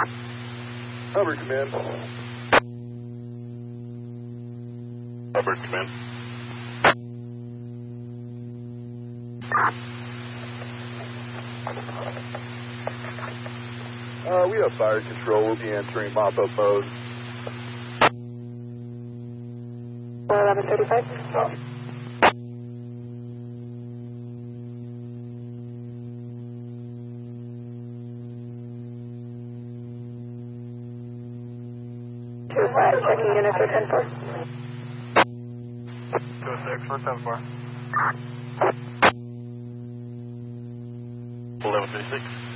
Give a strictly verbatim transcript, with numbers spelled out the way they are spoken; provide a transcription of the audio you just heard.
Hubbard, command. Hubbard, command. Uh, we have fire control. We'll be entering mop-up mode. eleven thirty-five. two five, checking unit for ten four. two six for ten four. eleven thirty-six.